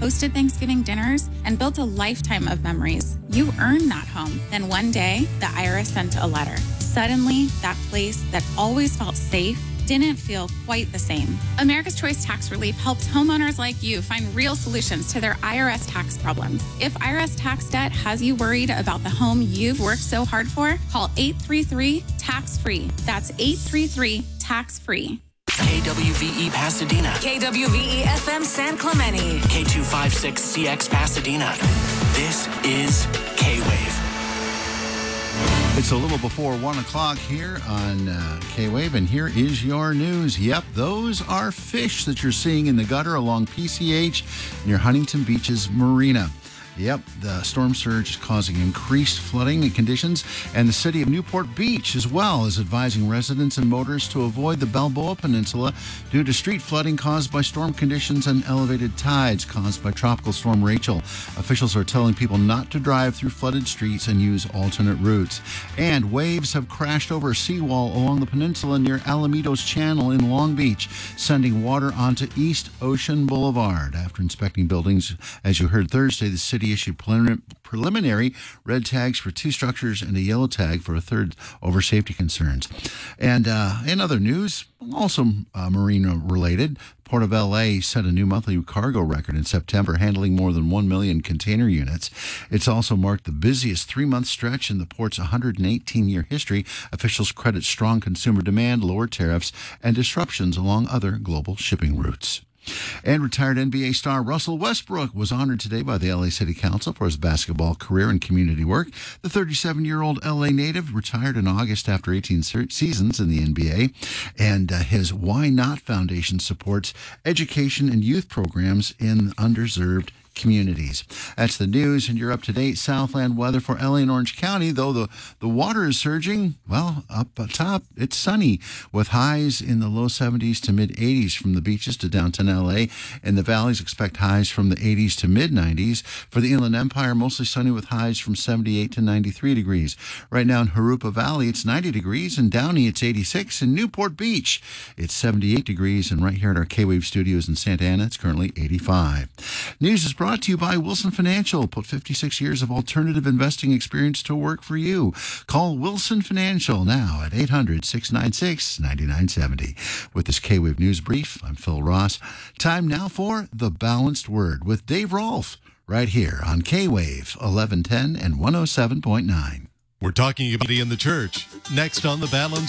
hosted Thanksgiving dinners, and built a lifetime of memories. You earned that home. Then one day, the IRS sent a letter. Suddenly, that place that always felt safe didn't feel quite the same. America's Choice Tax Relief helps homeowners like you find real solutions to their IRS tax problems. If IRS tax debt has you worried about the home you've worked so hard for, call 833-TAX-FREE. That's 833-TAX-FREE. KWVE Pasadena. KWVE FM San Clemente. K256CX Pasadena. This is K-Wave. It's a little before 1 o'clock here on K-Wave, and here is your news. Yep, those are fish that you're seeing in the gutter along PCH near Huntington Beach's marina. Yep, the storm surge is causing increased flooding conditions, and the city of Newport Beach as well is advising residents and motorists to avoid the Balboa Peninsula due to street flooding caused by storm conditions and elevated tides caused by Tropical Storm Rachel. Officials are telling people not to drive through flooded streets and use alternate routes. And waves have crashed over a seawall along the peninsula near Alamitos Channel in Long Beach, sending water onto East Ocean Boulevard. After inspecting buildings, as you heard Thursday, the city issued preliminary red tags for 2 structures and a yellow tag for a third over safety concerns. And in other news, also marina related, Port of L.A. set a new monthly cargo record in September, handling more than 1 million container units. It's also marked the busiest 3-month stretch in the port's 118-year history. Officials credit strong consumer demand, lower tariffs, and disruptions along other global shipping routes. And retired NBA star Russell Westbrook was honored today by the LA City Council for his basketball career and community work. The 37-year-old LA native retired in August after 18 seasons in the NBA, and his Why Not Foundation supports education and youth programs in underserved communities. That's the news, and you're up to date. Southland weather for LA and Orange County, though the water is surging. Well, up top, it's sunny with highs in the low 70s to mid 80s from the beaches to downtown LA. In the valleys, expect highs from the 80s to mid 90s. For the Inland Empire, mostly sunny with highs from 78 to 93 degrees. Right now in Jurupa Valley, it's 90 degrees. In Downey, it's 86. In Newport Beach, it's 78 degrees. And right here at our K-Wave studios in Santa Ana, it's currently 85. News is brought to you by Wilson Financial. Put 56 years of alternative investing experience to work for you. Call Wilson Financial now at 800-696-9970. With this K-Wave News Brief, I'm Phil Ross. Time now for The Balanced Word with Dave Rolfe, right here on K-Wave 1110 and 107.9. We're talking about in the church. Next on The Balanced